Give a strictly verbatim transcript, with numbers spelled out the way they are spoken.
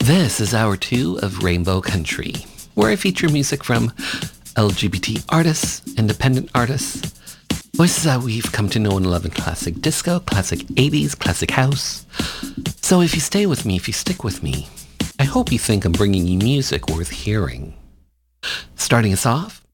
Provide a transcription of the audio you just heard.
This is hour two of Rainbow Country, where I feature music from L G B T artists, independent artists, voices that we've come to know and love in classic disco, classic eighties, classic house. So if you stay with me, if you stick with me, I hope you think I'm bringing you music worth hearing. Starting us off,